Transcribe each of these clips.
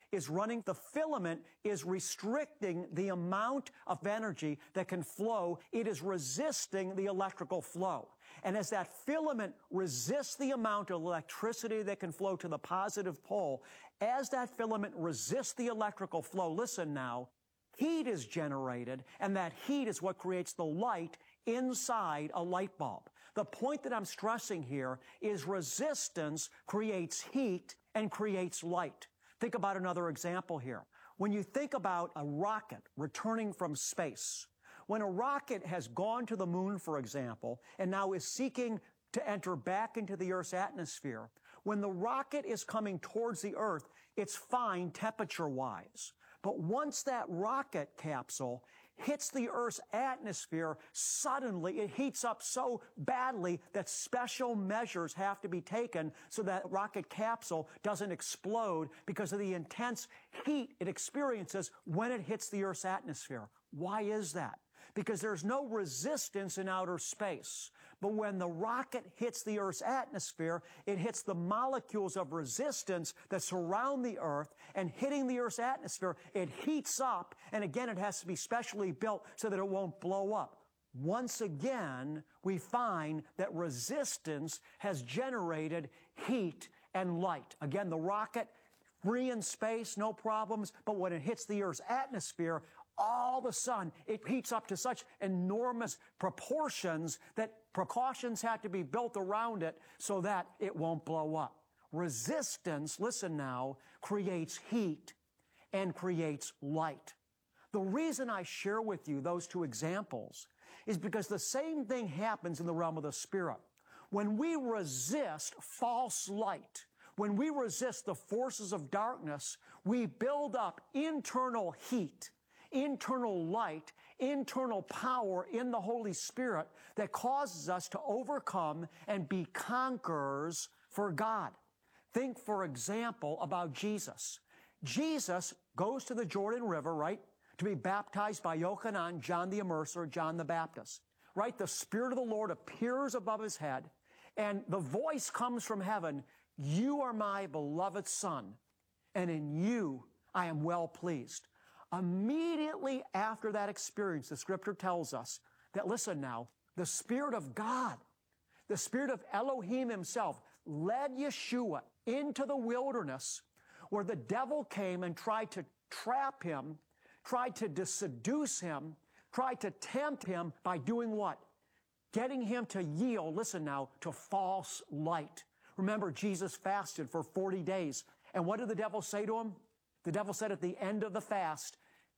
is running. The filament is restricting the amount of energy that can flow. It is resisting the electrical flow. And as that filament resists the amount of electricity that can flow to the positive pole, as that filament resists the electrical flow, listen now, heat is generated, and that heat is what creates the light inside a light bulb. The point that I'm stressing here is resistance creates heat and creates light. Think about another example here. When you think about a rocket returning from space, when a rocket has gone to the moon, for example, and now is seeking to enter back into the Earth's atmosphere, when the rocket is coming towards the Earth, it's fine temperature-wise. But once that rocket capsule hits the Earth's atmosphere, suddenly it heats up so badly that special measures have to be taken so that rocket capsule doesn't explode because of the intense heat it experiences when it hits the Earth's atmosphere. Why is that? Because there's no resistance in outer space. But when the rocket hits the Earth's atmosphere, it hits the molecules of resistance that surround the Earth, and hitting the Earth's atmosphere, it heats up, and again, it has to be specially built so that it won't blow up. Once again, we find that resistance has generated heat and light. Again, the rocket, free in space, no problems, but when it hits the Earth's atmosphere, all of a sudden, it heats up to such enormous proportions that precautions have to be built around it so that it won't blow up. Resistance, listen now, creates heat and creates light. The reason I share with you those two examples is because the same thing happens in the realm of the Spirit. When we resist false light, when we resist the forces of darkness, we build up internal heat, internal light, internal power in the Holy Spirit that causes us to overcome and be conquerors for God. Think, for example, about Jesus. Jesus goes to the Jordan River, right, to be baptized by Yochanan, John the Immerser, John the Baptist. Right? The Spirit of the Lord appears above his head, and the voice comes from heaven, "You are my beloved Son, and in you I am well pleased." Immediately after that experience, the Scripture tells us that, listen now, the Spirit of God, the Spirit of Elohim himself, led Yeshua into the wilderness where the devil came and tried to trap him, tried to seduce him, tried to tempt him by doing what? Getting him to yield, listen now, to false light. Remember, Jesus fasted for 40 days. And what did the devil say to him? The devil said at the end of the fast,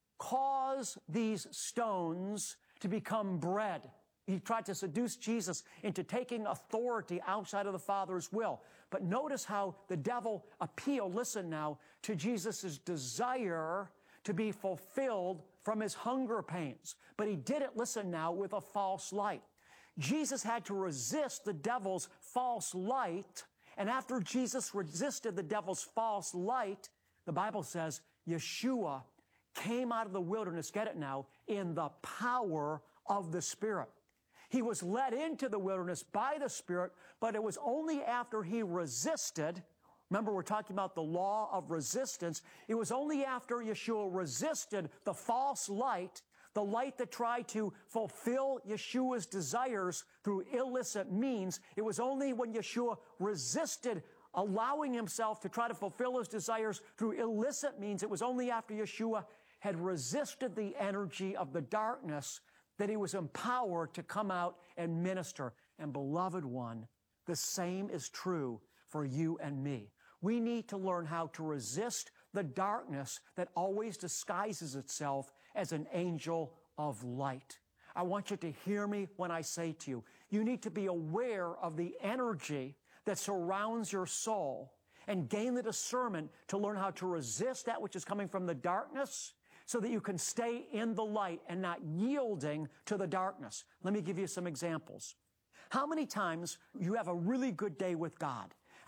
"Cause these stones to become bread." He tried to seduce Jesus into taking authority outside of the Father's will. But notice how the devil appealed, listen now, to Jesus' desire to be fulfilled from his hunger pains. But he did it, listen now, with a false light. Jesus had to resist the devil's false light. And after Jesus resisted the devil's false light, the Bible says Yeshua came out of the wilderness, get it now, in the power of the Spirit. He was led into the wilderness by the Spirit, but it was only after he resisted. Remember, we're talking about the law of resistance. It was only after Yeshua resisted the false light, the light that tried to fulfill Yeshua's desires through illicit means. It was only when Yeshua resisted allowing himself to try to fulfill his desires through illicit means. It was only after Yeshua had resisted the energy of the darkness that he was empowered to come out and minister. And beloved one, the same is true for you and me. We need to learn how to resist the darkness that always disguises itself as an angel of light. I want you to hear me when I say to you, you need to be aware of the energy that surrounds your soul and gain the discernment to learn how to resist that which is coming from the darkness so that you can stay in the light and not yielding to the darkness. Let me give you some examples. How many times you have a really good day with God?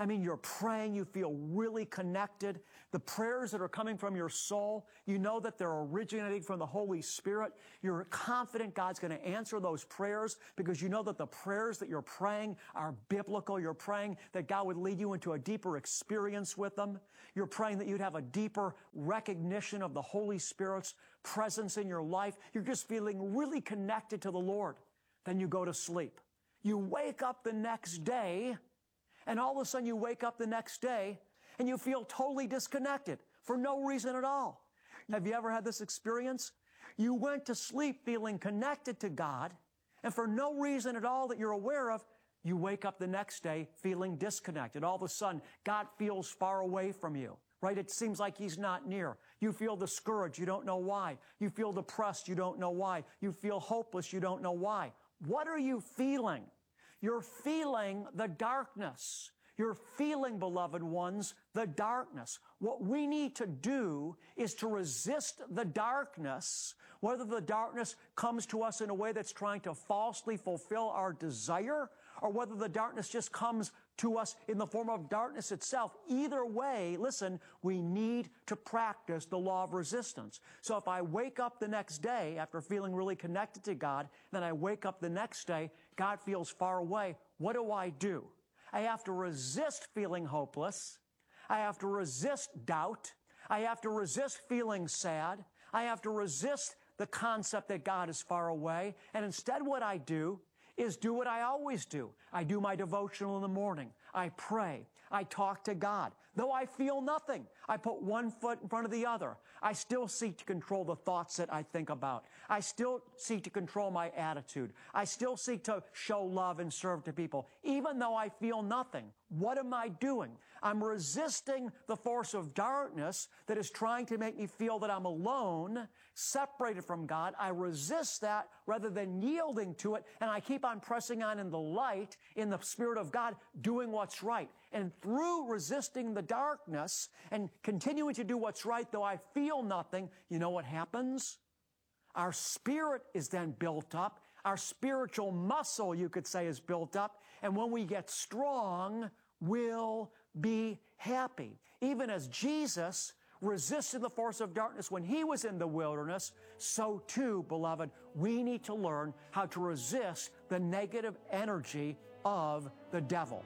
I mean, you're praying, you feel really connected. The prayers that are coming from your soul, you know that they're originating from the Holy Spirit. You're confident God's going to answer those prayers because you know that the prayers that you're praying are biblical. You're praying that God would lead you into a deeper experience with them. You're praying that you'd have a deeper recognition of the Holy Spirit's presence in your life. You're just feeling really connected to the Lord. Then you go to sleep. You wake up the next day, and all of a sudden you wake up the next day and you feel totally disconnected for no reason at all. Have you ever had this experience? You went to sleep feeling connected to God, and for no reason at all that you're aware of, you wake up the next day feeling disconnected. All of a sudden, God feels far away from you, right? It seems like He's not near. You feel discouraged. You don't know why. You feel depressed. You don't know why. You feel hopeless. You don't know why. What are you feeling? You're feeling the darkness. You're feeling, beloved ones, the darkness. What we need to do is to resist the darkness, whether the darkness comes to us in a way that's trying to falsely fulfill our desire, or whether the darkness just comes to us in the form of darkness itself. Either way, listen, we need to practice the law of resistance. So if I wake up the next day after feeling really connected to God, then I wake up the next day, God feels far away, what do? I have to resist feeling hopeless. I have to resist doubt. I have to resist feeling sad. I have to resist the concept that God is far away. And instead what I do is do what I always do. I do my devotional in the morning. I pray. I talk to God. Though I feel nothing, I put one foot in front of the other. I still seek to control the thoughts that I think about. I still seek to control my attitude. I still seek to show love and serve to people. Even though I feel nothing, what am I doing? I'm resisting the force of darkness that is trying to make me feel that I'm alone, separated from God. I resist that rather than yielding to it, and I keep on pressing on in the light, in the Spirit of God, doing what's right. And through resisting the darkness and continuing to do what's right, though I feel nothing, you know what happens? Our spirit is then built up. Our spiritual muscle, you could say, is built up. And when we get strong, we'll be happy. Even as Jesus resisted the force of darkness when He was in the wilderness, so too, beloved, we need to learn how to resist the negative energy of the devil.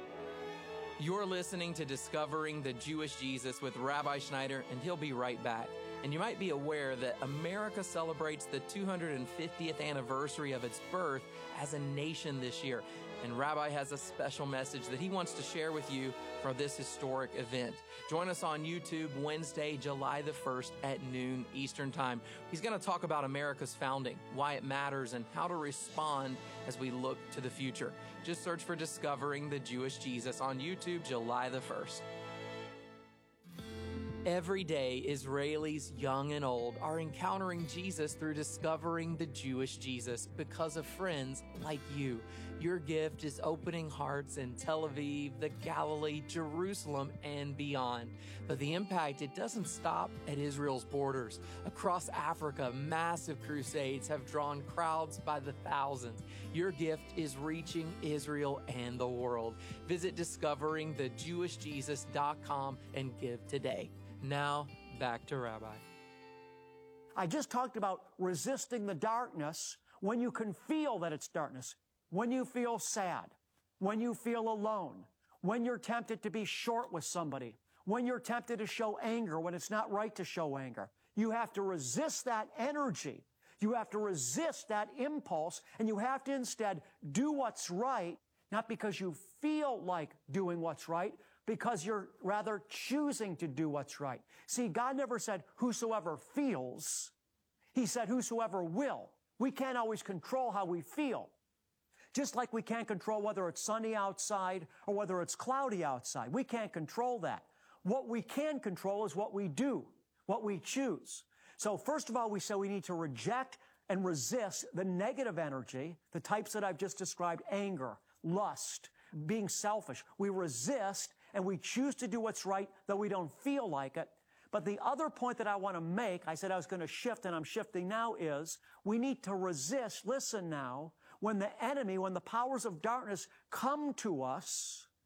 You're listening to Discovering the Jewish Jesus with Rabbi Schneider, and he'll be right back. And you might be aware that America celebrates the 250th anniversary of its birth as a nation this year. And Rabbi has a special message that he wants to share with you for this historic event. Join us on YouTube Wednesday, July the 1st at noon Eastern Time. He's going to talk about America's founding, why it matters, and how to respond as we look to the future. Just search for Discovering the Jewish Jesus on YouTube July the 1st. Every day, Israelis, young and old, are encountering Jesus through discovering the Jewish Jesus because of friends like you. Your gift is opening hearts in Tel Aviv, the Galilee, Jerusalem, and beyond. But the impact, it doesn't stop at Israel's borders. Across Africa, massive crusades have drawn crowds by the thousands. Your gift is reaching Israel and the world. Visit discoveringthejewishjesus.com and give today. Now, back to Rabbi. I just talked about resisting the darkness when you can feel that it's darkness, when you feel sad, when you feel alone, when you're tempted to be short with somebody, when you're tempted to show anger when it's not right to show anger. You have to resist that energy. You have to resist that impulse, and you have to instead do what's right, not because you feel like doing what's right, because you're rather choosing to do what's right. See, God never said, whosoever feels. He said, whosoever will. We can't always control how we feel. Just like we can't control whether it's sunny outside or whether it's cloudy outside. We can't control that. What we can control is what we do, what we choose. So first of all, we say we need to reject and resist the negative energy, the types that I've just described, anger, lust, being selfish. We resist and we choose to do what's right, though we don't feel like it. But the other point that I want to make, I said I was going to shift, and I'm shifting now, is we need to resist, listen now, when the enemy, when the powers of darkness come to us,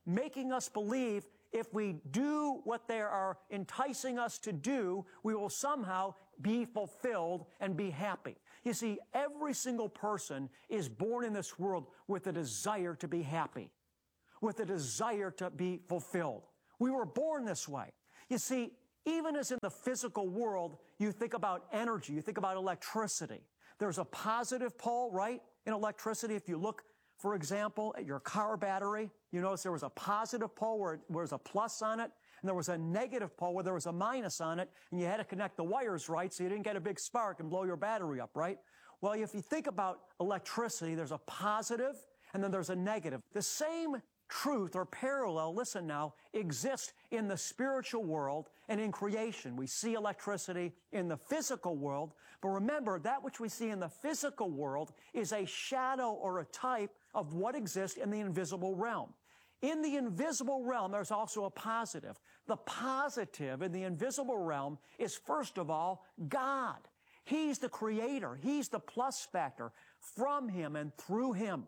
making us believe if we do what they are enticing us to do, we will somehow be fulfilled and be happy. You see, every single person is born in this world with a desire to be happy, with a desire to be fulfilled. We were born this way. You see, even as in the physical world, you think about energy, you think about electricity. There's a positive pole, right, in electricity. If you look, for example, at your car battery, you notice there was a positive pole where there was a plus on it, and there was a negative pole where there was a minus on it, and you had to connect the wires right so you didn't get a big spark and blow your battery up, right? Well, if you think about electricity, there's a positive and then there's a negative. The same truth or parallel, listen now, exists in the spiritual world and in creation. We see electricity in the physical world, but remember, that which we see in the physical world is a shadow or a type of what exists in the invisible realm. In the invisible realm, there's also a positive. The positive in the invisible realm is, first of all, God. He's the creator. He's the plus factor. From Him and through Him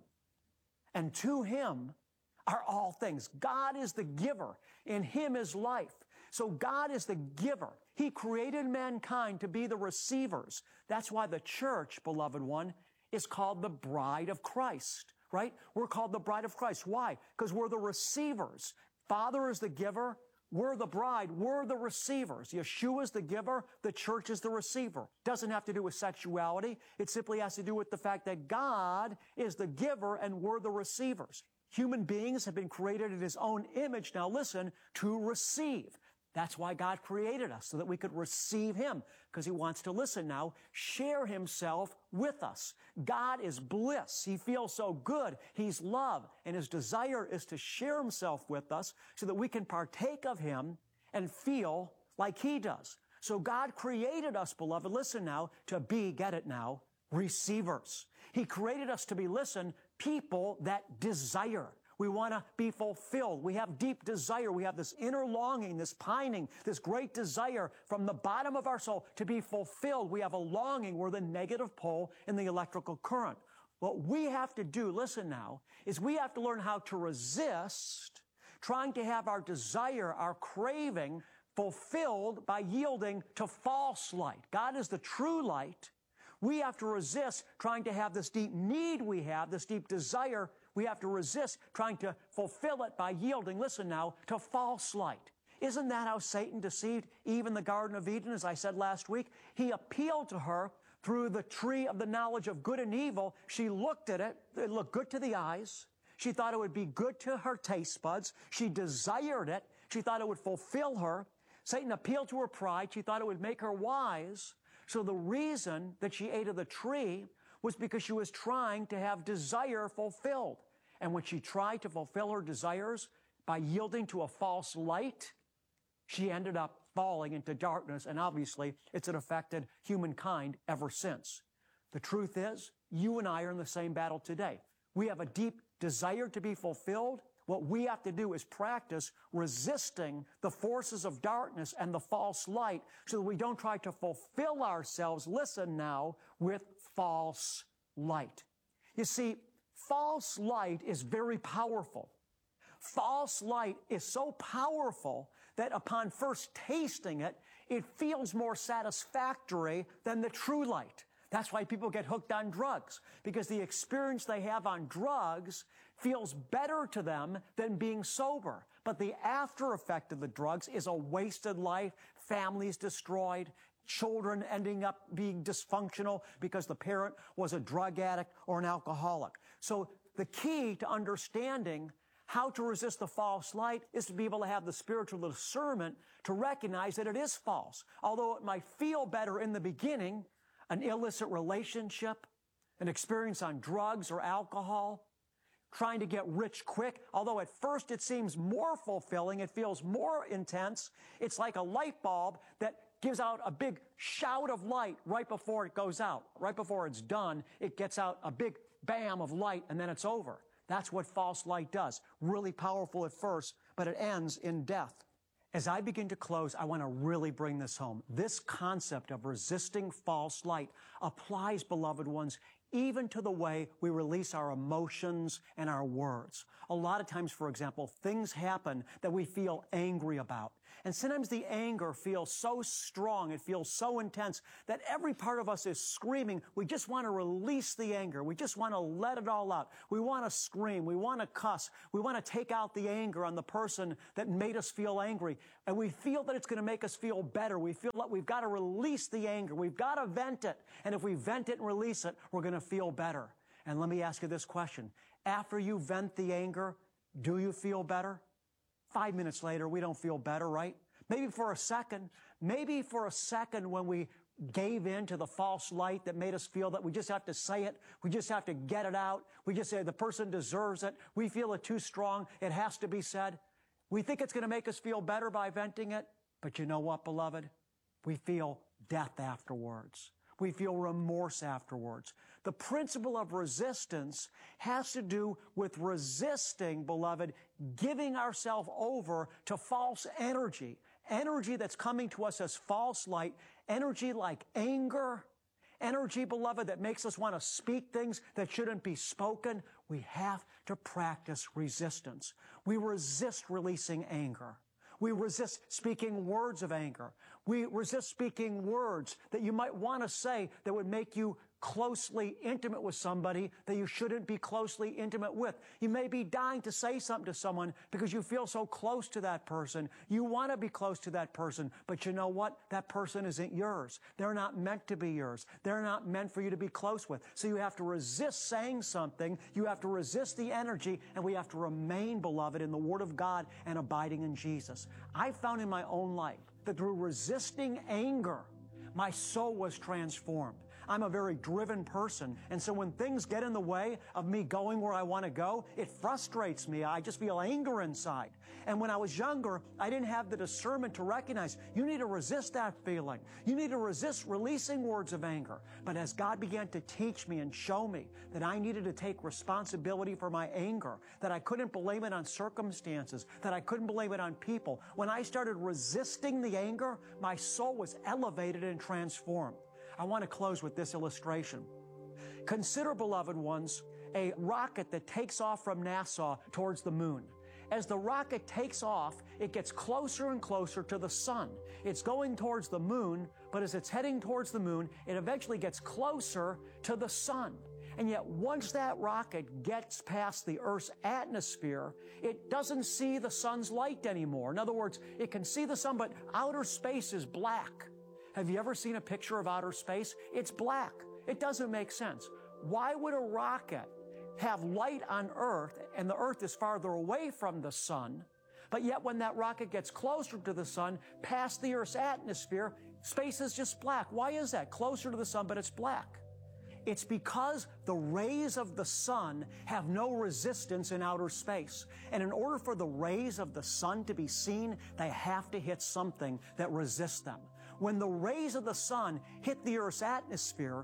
and to Him are all things. God is the giver. In Him is life. So God is the giver. He created mankind to be the receivers. That's why the church, beloved one, is called the bride of Christ, right? We're called the bride of Christ. Why? Because we're the receivers. Father is the giver. We're the bride. We're the receivers. Yeshua is the giver. The church is the receiver. Doesn't have to do with sexuality. It simply has to do with the fact that God is the giver and we're the receivers. Human beings have been created in His own image, now listen, to receive. That's why God created us, so that we could receive Him, because He wants to, listen now, share Himself with us. God is bliss. He feels so good. He's love, and His desire is to share Himself with us so that we can partake of Him and feel like He does. So God created us, beloved, listen now, to be, get it now, receivers. He created us to be, listen, people that desire. We want to be fulfilled. We have deep desire. We have this inner longing, this pining, this great desire from the bottom of our soul to be fulfilled. We have a longing. We're the negative pole in the electrical current. What we have to do, listen now, is we have to learn how to resist trying to have our desire, our craving fulfilled by yielding to false light. God is the true light. We have to resist trying to have this deep need we have, this deep desire. We have to resist trying to fulfill it by yielding, listen now, to false light. Isn't that how Satan deceived Eve in the Garden of Eden, as I said last week? He appealed to her through the tree of the knowledge of good and evil. She looked at it. It looked good to the eyes. She thought it would be good to her taste buds. She desired it. She thought it would fulfill her. Satan appealed to her pride. She thought it would make her wise. So the reason that she ate of the tree was because she was trying to have desire fulfilled. And when she tried to fulfill her desires by yielding to a false light, she ended up falling into darkness. And obviously, it's affected humankind ever since. The truth is, you and I are in the same battle today. We have a deep desire to be fulfilled. What we have to do is practice resisting the forces of darkness and the false light so that we don't try to fulfill ourselves, listen now, with false light. You see, false light is very powerful. False light is so powerful that upon first tasting it, it feels more satisfactory than the true light. That's why people get hooked on drugs, because the experience they have on drugs feels better to them than being sober. But the after effect of the drugs is a wasted life, families destroyed, children ending up being dysfunctional because the parent was a drug addict or an alcoholic. So the key to understanding how to resist the false light is to be able to have the spiritual discernment to recognize that it is false. Although it might feel better in the beginning, an illicit relationship, an experience on drugs or alcohol, trying to get rich quick, although at first it seems more fulfilling, it feels more intense, it's like a light bulb that gives out a big shout of light right before it goes out. Right before it's done, it gets out a big bam of light and then it's over. That's what false light does. Really powerful at first, but it ends in death. As I begin to close, I want to really bring this home. This concept of resisting false light applies, beloved ones, even to the way we release our emotions and our words. A lot of times, for example, things happen that we feel angry about. And sometimes the anger feels so strong, it feels so intense that every part of us is screaming. We just want to release the anger. We just want to let it all out. We want to scream. We want to cuss. We want to take out the anger on the person that made us feel angry. And we feel that it's going to make us feel better. We feel like we've got to release the anger. We've got to vent it. And if we vent it and release it, we're going to feel better. And let me ask you this question. After you vent the anger, do you feel better? 5 minutes later, we don't feel better, right? Maybe for a second when we gave in to the false light that made us feel that we just have to say it. We just have to get it out. We just say the person deserves it. We feel it too strong. It has to be said. We think it's going to make us feel better by venting it. But you know what, beloved? We feel death afterwards. We feel remorse afterwards. The principle of resistance has to do with resisting, beloved, giving ourselves over to false energy. Energy that's coming to us as false light. Energy like anger. Energy, beloved, that makes us want to speak things that shouldn't be spoken. We have to practice resistance. We resist releasing anger. We resist speaking words of anger. We resist speaking words that you might want to say that would make you closely intimate with somebody that you shouldn't be closely intimate with. You may be dying to say something to someone because you feel so close to that person. You want to be close to that person, but you know what? That person isn't yours. They're not meant to be yours. They're not meant for you to be close with. So you have to resist saying something. You have to resist the energy, and we have to remain, beloved, in the Word of God and abiding in Jesus. I found in my own life that through resisting anger, my soul was transformed. I'm a very driven person, and so when things get in the way of me going where I want to go, it frustrates me. I just feel anger inside. And when I was younger, I didn't have the discernment to recognize you need to resist that feeling. You need to resist releasing words of anger. But as God began to teach me and show me that I needed to take responsibility for my anger, that I couldn't blame it on circumstances, that I couldn't blame it on people, when I started resisting the anger, my soul was elevated and transformed. I want to close with this illustration. Consider, beloved ones, a rocket that takes off from NASA towards the moon. As the rocket takes off, it gets closer and closer to the sun. It's going towards the moon, but as it's heading towards the moon, it eventually gets closer to the sun. And yet, once that rocket gets past the Earth's atmosphere, it doesn't see the sun's light anymore. In other words, it can see the sun, but outer space is black. Have you ever seen a picture of outer space? It's black. It doesn't make sense. Why would a rocket have light on Earth, and the Earth is farther away from the sun, but yet when that rocket gets closer to the sun, past the Earth's atmosphere, space is just black? Why is that? Closer to the sun, but it's black. It's because the rays of the sun have no resistance in outer space. And in order for the rays of the sun to be seen, they have to hit something that resists them. When the rays of the sun hit the Earth's atmosphere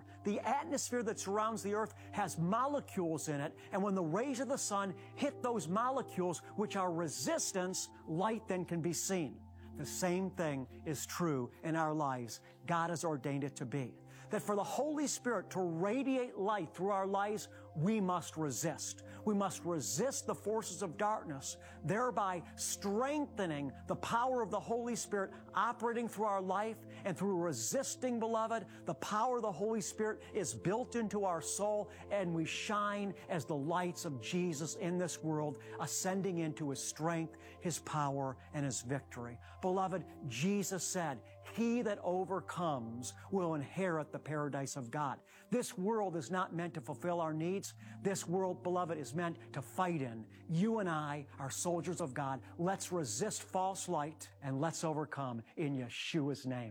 that surrounds the Earth has molecules in it. And when the rays of the sun hit those molecules, which are resistance, light then can be seen. The same thing is true in our lives. God has ordained it to be. That for the Holy Spirit to radiate light through our lives, we must resist. We must resist the forces of darkness, thereby strengthening the power of the Holy Spirit operating through our life. And through resisting, beloved, the power of the Holy Spirit is built into our soul, and we shine as the lights of Jesus in this world, ascending into His strength, His power, and His victory. Beloved, Jesus said, "He that overcomes will inherit the paradise of God." This world is not meant to fulfill our needs. This world, beloved, is meant to fight in. You and I are soldiers of God. Let's resist false light, and let's overcome in Yeshua's name.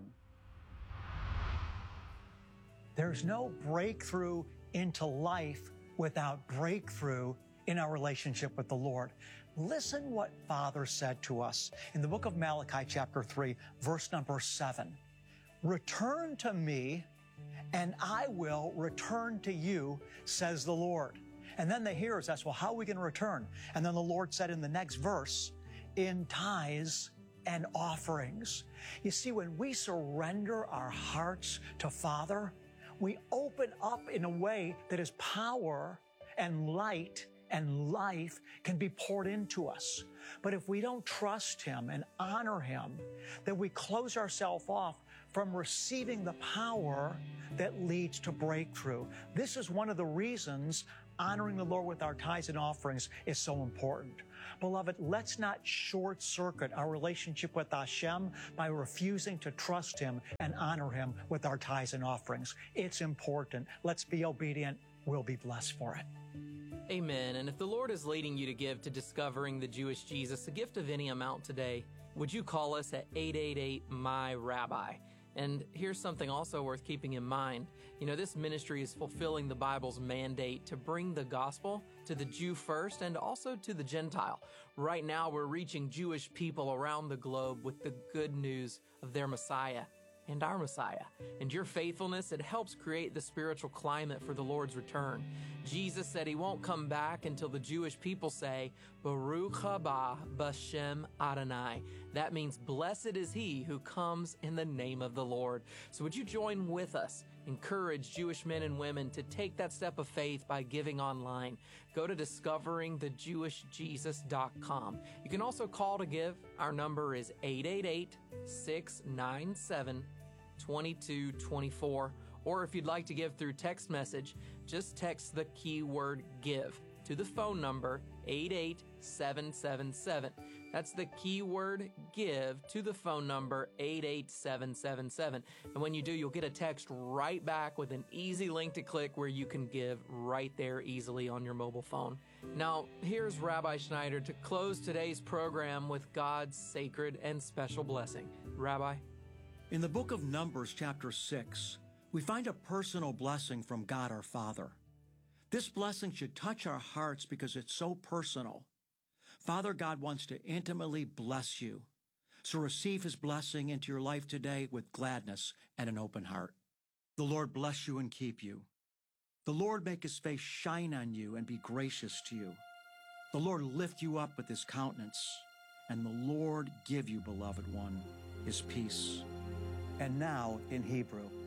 There's no breakthrough into life without breakthrough in our relationship with the Lord. Listen what Father said to us in the book of Malachi, chapter 3, verse number 7. "Return to me, and I will return to you, says the Lord." And then the hearers asked, well, how are we going to return? And then the Lord said in the next verse, "In tithes and offerings." You see, when we surrender our hearts to Father, we open up in a way that His power and light and life can be poured into us. But if we don't trust Him and honor Him, then we close ourselves off from receiving the power that leads to breakthrough. This is one of the reasons honoring the Lord with our tithes and offerings is so important. Beloved, let's not short circuit our relationship with Hashem by refusing to trust Him and honor Him with our tithes and offerings. It's important. Let's be obedient. We'll be blessed for it. Amen. And if the Lord is leading you to give to Discovering the Jewish Jesus, a gift of any amount today, would you call us at 888-MY-RABBI? And here's something also worth keeping in mind. You know, this ministry is fulfilling the Bible's mandate to bring the gospel to the Jew first and also to the Gentile. Right now, we're reaching Jewish people around the globe with the good news of their Messiah and our Messiah. And your faithfulness, it helps create the spiritual climate for the Lord's return. Jesus said He won't come back until the Jewish people say, Baruch haba b'Shem Adonai. That means blessed is He who comes in the name of the Lord. So would you join with us? Encourage Jewish men and women to take that step of faith by giving online. Go to discoveringthejewishjesus.com. You can also call to give. Our number is 888-697-2224. Or if you'd like to give through text message, just text the keyword GIVE to the phone number 88777. That's the keyword GIVE to the phone number 88777. And when you do, you'll get a text right back with an easy link to click where you can give right there easily on your mobile phone. Now, here's Rabbi Schneider to close today's program with God's sacred and special blessing. Rabbi? In the book of Numbers, chapter 6, we find a personal blessing from God our Father. This blessing should touch our hearts because it's so personal. Father God wants to intimately bless you. So receive His blessing into your life today with gladness and an open heart. The Lord bless you and keep you. The Lord make His face shine on you and be gracious to you. The Lord lift you up with His countenance. And the Lord give you, beloved one, His peace. And now in Hebrew.